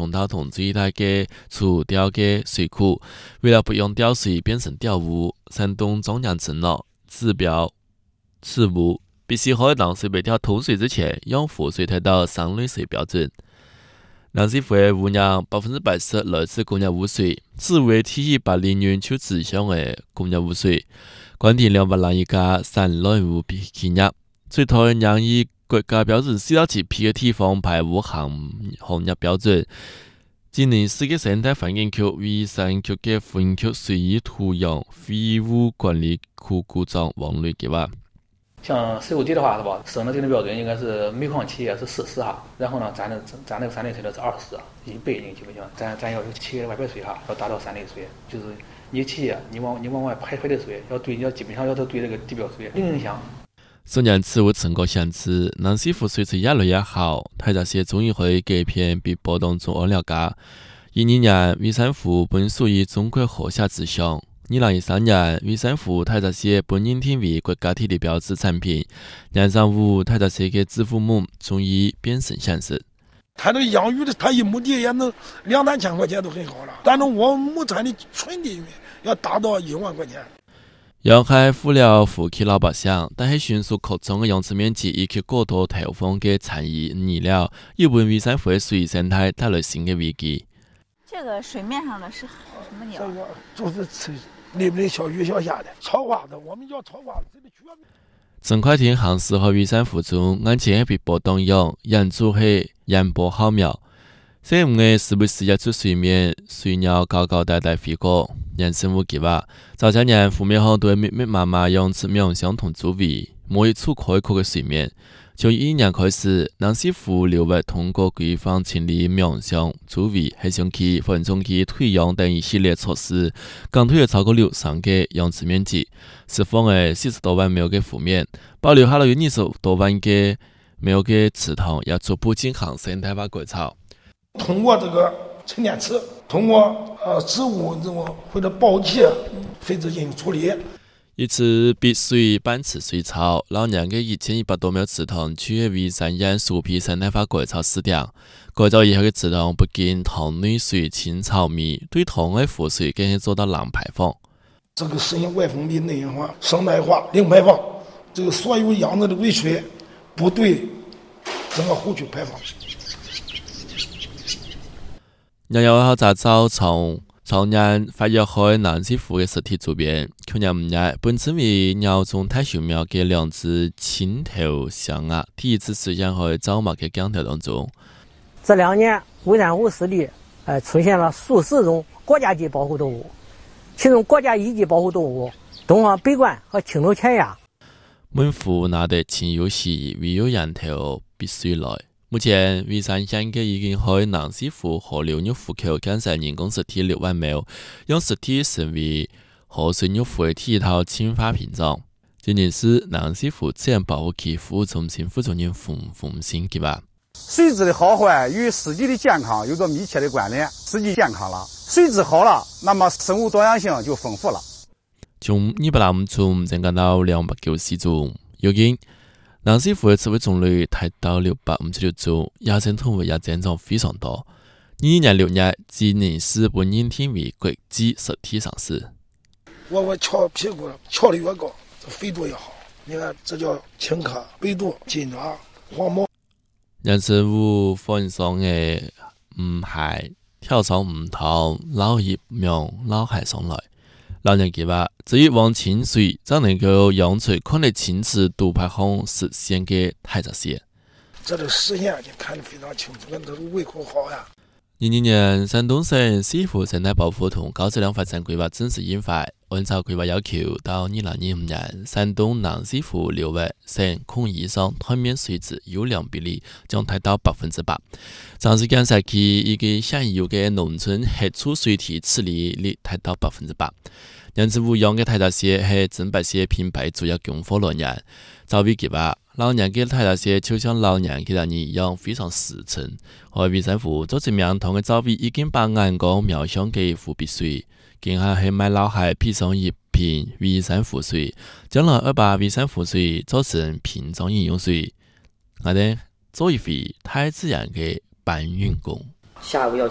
重蹈同最大嘅除掉嘅水库，为了不用吊水变成吊污，山东中央承诺指标事务必须可以让水被调通水之前，用湖水达到三类水标准。南市府嘅污染80%来自工业污水，只为体现80年就指向嘅工业污水，关田200人一家3类污比企业，最讨让以国家标准4到7批嘅地方排污行业标准。今年世界生态环境局、卫生局嘅分区水域土壤废物管理库股长王磊计划。 像水务局的话是吧，省的定的标准应该是煤矿企业是40哈，然后呢，咱那个3类水的是20，100人基本上，咱要有企业的外排水哈，要达到3类水，就是你企业你往外排的水要基本上要对这个地表水零影响。 虽然此务成果显示，南市府水质越来越好，台大市中议会改编比波动中2了加。12年，蔚山湖本属于中国河下之乡。2013年，蔚山湖台大市本认定为国家地理标志产品。年上午，台大市的支付母终于变成现实。 他这个养鱼的，他一亩地也能2-3千块钱都很好了，但是我亩产的纯地鱼要达到1万块钱。 沿海富了富区老百姓，但是迅速扩张的用池面积以及过度投放的产业泥料，又为蔚山湖的水生态带来新的危机。 这个水面上的是什么鸟？ 这个就是吃里面的小鱼小虾的，草花子，我们叫草花子。这个绝对。 郑快艇航驶和蔚山湖中，眼前被波动涌，沿住是烟波浩渺。水午的时不时跃出水面，水鸟高高低低飞过。人生物计划，早些年湖面上都密密麻麻用池面相同周围，每一处开阔的水面。从2011年开始，南市府6月通过规范清理面向、周围、黑熊区、分中区、退养等一系列措施，降退了超过63个用池面积，释放了40多万亩的湖面，保留下了有20多万个亩的池塘，要逐步进行生态化改造。 通过这个沉淀池，通过植物这种或者包气废纸进行处理。 一次碧水半池水草，老年的1100多亩池塘处于蔚山县首批生态化改造试点。改造以后的池塘不仅塘内水清草密，对塘的湖水更是做到零排放。 这个实现外封闭、内隐化、生态化、零排放。这个所有养殖的尾水不对整个湖区排放。 2月2号早早从年8月开南市湖的实体周边，去年5月，本称为鸟中太秀苗的2只青头象鸭第一次出现在早马的江条当中。 这2年，蔚山湖湿地出现了数十种国家级保护动物，其中国家1级保护动物东方北冠和青头犬鸭。 满湖拿得清又细，唯有源头必须来。目前，蔚山县已经在南市湖河流入湖口建设人工实体6万亩，用实体成为河水入湖的第一套清化屏障。今年是南市湖自然保护区服务中心副主任冯新计划。 水质的好坏与市集的健康有着密切的关联。市集健康了，水质好了，那么生物多样性就丰富了。 从205种增加到290种，如今南市湖的植物种类达到656种，野生动物也增长非常多。2021年6月，吉尼斯本认定为国际实体上市。 我翘屁股翘得越高，这肥度越好。你看，这叫青壳、白肚、金爪、黄毛。 人生物粉上的蟹跳上塘，捞一苗捞海上来。老年计划，至于往清水，才能够用出看得清楚独排行实现的台大市。 这个实现已经看得非常清楚，那都是胃口好呀。 2020年，山东省市湖生态保护同高质量发展规划正式印发。按照规划要求，到2025年，山东南市湖6月省空以上滩面水质优良比例将达到100%。长时间社区以及现有的农村黑储水体处理率达到100%。杨子湖养的台大市是正白市品牌主要供货来源。早为计划，老年的台大市就像老年的人一样非常实诚。而蔚山湖做这面同的早为已经把眼光瞄向给湖碧水。今下去买老海配上一瓶蔚山湖水，将来要把蔚山湖水做成瓶装饮用水，我哋做一回太自然的搬运工。 下一步要